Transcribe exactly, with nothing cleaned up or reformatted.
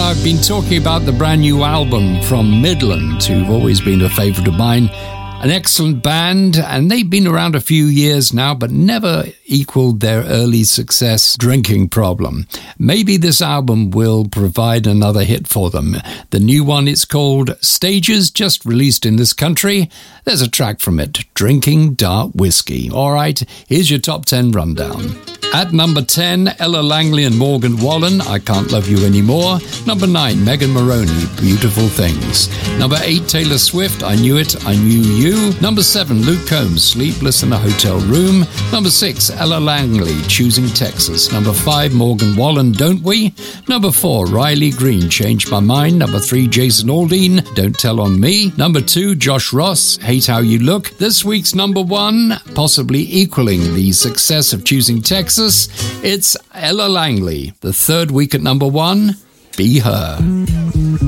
I've been talking about the brand new album from Midland, who've always been a favourite of mine. An excellent band, and they've been around a few years now, but never equaled their early success, Drinking Problem. Maybe this album will provide another hit for them. The new one, it's called Stages, just released in this country. There's a track from it, Drinking Dark Whiskey. All right, here's your top ten rundown. At number ten, Ella Langley and Morgan Wallen, I Can't Love You Anymore. Number nine, Megan Moroney, Beautiful Things. Number eight, Taylor Swift, I Knew It, I Knew You. Number seven, Luke Combs, Sleepless in a Hotel Room. Number six, Ella Langley, Choosing Texas. Number five, Morgan Wallen, Don't We? Number four, Riley Green, Changed My Mind. Number three, Jason Aldean, Don't Tell on Me. Number two, Josh Ross, Hate How You Look. This week's number one, possibly equaling the success of Choosing Texas, it's Ella Langley. The third week at number one, Be Her.